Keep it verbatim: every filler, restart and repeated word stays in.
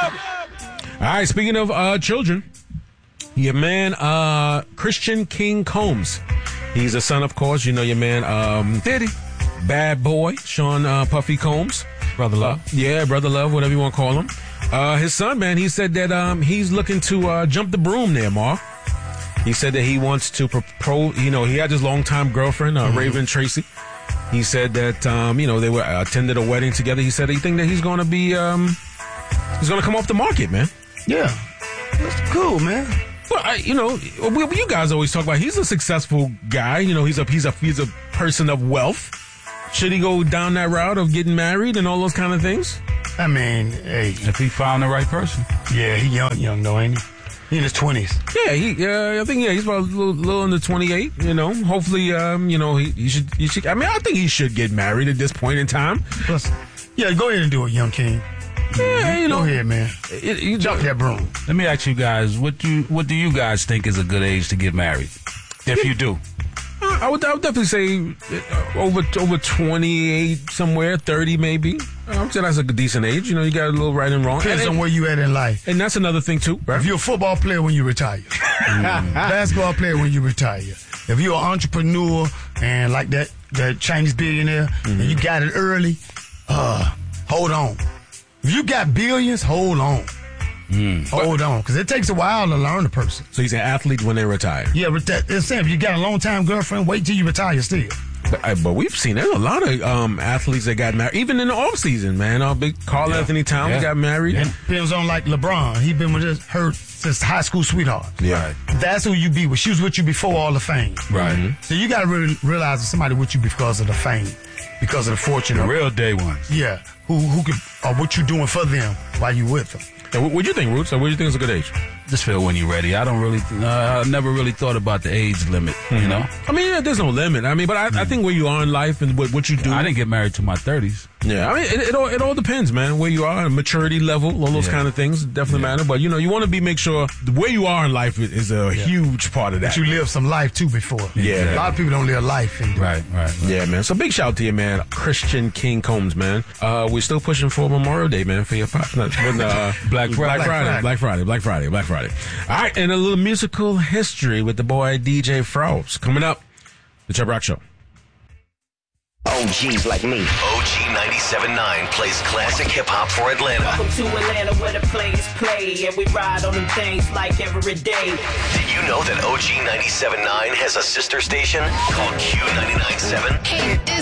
All right, speaking of uh, children, your man, uh, Christian King Combs. He's a son, of course. You know your man, um, Diddy. Bad Boy, Sean uh, Puffy Combs. Brother Love. Uh, yeah, Brother Love, whatever you want to call him. Uh, his son, man, he said that um, he's looking to uh, jump the broom there, Mar. He said that he wants to propose, you know, he had his longtime girlfriend, uh, mm-hmm. Raven Tracy. He said that, um, you know, they were uh, attended a wedding together. He said he think that he's going to be, um, he's going to come off the market, man. Yeah. That's cool, man. Well, I, you know, we, you guys always talk about he's a successful guy. You know, he's a he's a he's a person of wealth. Should he go down that route of getting married and all those kind of things? I mean, hey, if he found the right person. Yeah, he young, young though, ain't he? He in his twenties. Yeah, he. Uh, I think yeah, he's about a little, little under twenty-eight. You know, hopefully, um, you know, he, he should. He should. I mean, I think he should get married at this point in time. Plus, yeah, go ahead and do it, young king. Yeah, you know, go ahead, man. It, you Jump that broom. Let me ask you guys, what do what do you guys think is a good age to get married? If you do. I would, I would definitely say uh, over over twenty-eight, somewhere, thirty maybe. I would say that's a decent age. You know, you got a little right and wrong. Depends and, on where you at in life. And that's another thing, too, right? If you're a football player when you retire. mm. Basketball player when you retire. If you're an entrepreneur and like that, that Chinese billionaire, mm-hmm. and you got it early, uh, hold on. If you got billions, hold on. Mm. Hold on, because it takes a while to learn a person. So he's an athlete when they retire. Yeah, but that, it's saying if you got a long time girlfriend, wait till you retire still. But, uh, but we've seen there's a lot of um, athletes that got married, even in the off season, man. Uh, big Carl yeah. Anthony Towns yeah. got married. And depends on like LeBron. He been with his, her since high school sweetheart. Yeah, that's who you be with. She was with you before all the fame. Right. Mm-hmm. So you got to really realize that somebody with you because of the fame, because of the fortune. The of, real day ones. Yeah. Who who could or what you doing for them while you with them. What do you think, Roots? What do you think is a good age? Just feel when you're ready. I don't really, uh, I never really thought about the age limit, mm-hmm. you know? I mean, yeah, there's no limit. I mean, but I, mm-hmm. I think where you are in life and what, what you do. I didn't get married to my thirties. Yeah, I mean, it, it all it all depends, man. Where you are, maturity level, all those yeah. kind of things definitely yeah. matter. But you know, you want to be make sure the where you are in life is, is a yeah. huge part of that. But you live some life too before. Yeah, exactly. A lot of people don't live life. Right, right, right. Yeah, man. So big shout out to you, man, Christian King Combs, man. Uh, we're still pushing for Memorial Day, man, for your pop. When, uh, Black, Friday, Black Friday, Friday, Black Friday, Black Friday, Black Friday. All right, and a little musical history with the boy D J Frost coming up. The Chubb Rock Show. O Gs like me. O G ninety-seven point nine plays classic hip-hop for Atlanta. Welcome to Atlanta where the players play, and we ride on them things like every day. Did you know that O G ninety-seven point nine has a sister station called Q ninety-nine point seven?